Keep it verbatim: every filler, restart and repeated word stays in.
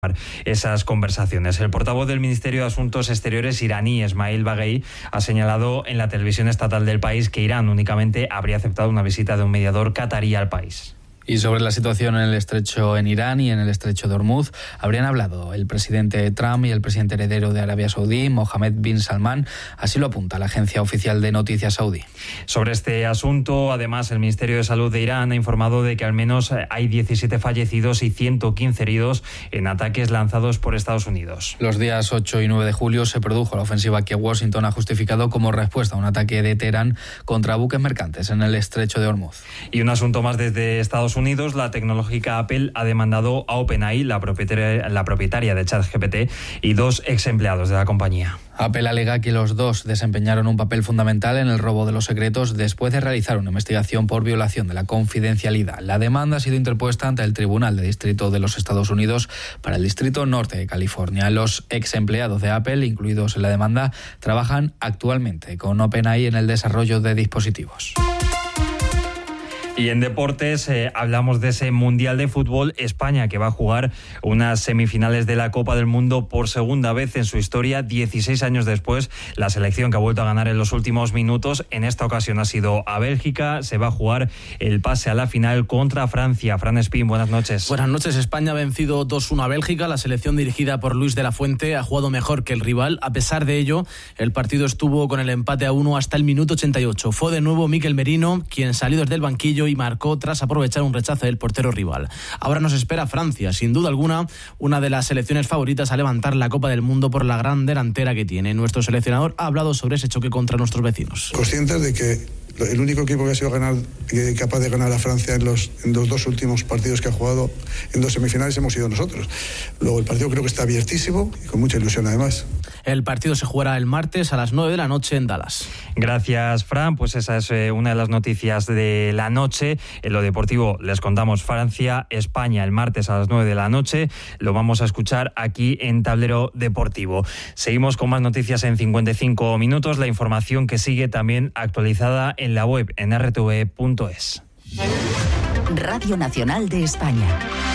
esas conversaciones. El portavoz del Ministerio de Asuntos Exteriores iraní, Esmail Baghei, ha señalado en la televisión estatal del país que Irán únicamente habría aceptado una visita de un mediador catarí al país. Y sobre la situación en el estrecho en Irán y en el estrecho de Hormuz habrían hablado el presidente Trump y el presidente heredero de Arabia Saudí, Mohammed bin Salman. Así lo apunta la agencia oficial de noticias saudí. Sobre este asunto, además, el Ministerio de Salud de Irán ha informado de que al menos hay diecisiete fallecidos y ciento quince heridos en ataques lanzados por Estados Unidos. Los días ocho y nueve de julio se produjo la ofensiva que Washington ha justificado como respuesta a un ataque de Teherán contra buques mercantes en el estrecho de Hormuz. Y un asunto más desde Estados Unidos. La tecnológica Apple ha demandado a OpenAI, la propietaria, la propietaria de ChatGPT, y dos ex empleados de la compañía. Apple alega que los dos desempeñaron un papel fundamental en el robo de los secretos después de realizar una investigación por violación de la confidencialidad. La demanda ha sido interpuesta ante el Tribunal de Distrito de los Estados Unidos para el Distrito Norte de California. Los ex empleados de Apple, incluidos en la demanda, trabajan actualmente con OpenAI en el desarrollo de dispositivos. Y en deportes eh, hablamos de ese Mundial de Fútbol. España, que va a jugar unas semifinales de la Copa del Mundo por segunda vez en su historia, dieciséis años después. La selección que ha vuelto a ganar en los últimos minutos, en esta ocasión ha sido a Bélgica. Se va a jugar el pase a la final contra Francia. Fran Espín, buenas noches. Buenas noches. España ha vencido dos uno a Bélgica. La selección dirigida por Luis de la Fuente ha jugado mejor que el rival. A pesar de ello, el partido estuvo con el empate a uno hasta el minuto ochenta y ocho. Fue de nuevo Mikel Merino quien salió desde el banquillo y marcó tras aprovechar un rechazo del portero rival. Ahora nos espera Francia, sin duda alguna, una de las selecciones favoritas a levantar la Copa del Mundo por la gran delantera que tiene. Nuestro seleccionador ha hablado sobre ese choque contra nuestros vecinos. Conscientes de que el único equipo que ha sido ganar, capaz de ganar a Francia en los, en los dos últimos partidos que ha jugado en dos semifinales hemos sido nosotros. Luego el partido creo que está abiertísimo y con mucha ilusión además. El partido se jugará el martes a las nueve de la noche en Dallas. Gracias, Fran. Pues esa es eh, una de las noticias de la noche. En lo deportivo les contamos Francia, España el martes a las nueve de la noche. Lo vamos a escuchar aquí en Tablero Deportivo. Seguimos con más noticias en cincuenta y cinco minutos. La información que sigue también actualizada en la web en r t v punto es. Radio Nacional de España.